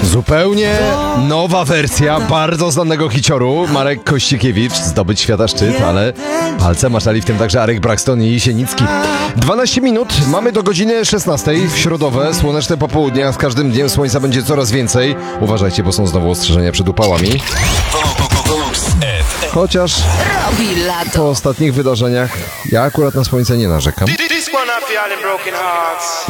Zupełnie nowa wersja bardzo znanego hicioru. Marek Kościkiewicz, zdobyć świata szczyt, ale palce maczali w tym także Arek Braxton i Jesieniecki. 12 minut, mamy do godziny 16 w środowe, słoneczne popołudnie, a z każdym dniem słońca będzie coraz więcej. Uważajcie, bo są znowu ostrzeżenia przed upałami. Chociaż Robi lato. po ostatnich wydarzeniach ja akurat na słońce nie narzekam.